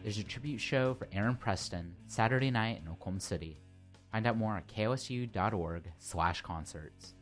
There's a tribute show for Aaron Preston Saturday night in Oklahoma City. Find out more at kosu.org/concerts.